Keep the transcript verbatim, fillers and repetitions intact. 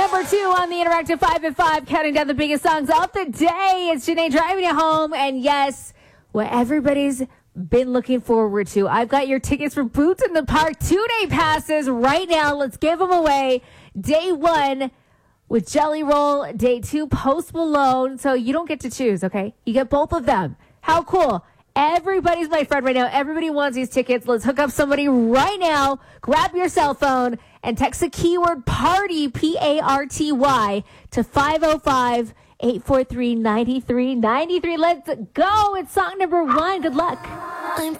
number two on the Interactive five at five, counting down the biggest songs of the day. It's Janae driving you home. And yes, what everybody's been looking forward to. I've got your tickets for Boots in the Park two-day passes right now. Let's give them away. Day one with Jelly Roll. Day two, Post Malone. So you don't get to choose, okay? You get both of them. How cool. Everybody's my friend right now. Everybody wants these tickets. Let's hook up somebody right now. Grab your cell phone and text the keyword PARTY, P A R T Y, to five oh five, eight four three, nine three nine three. Let's go. It's song number one. Good luck.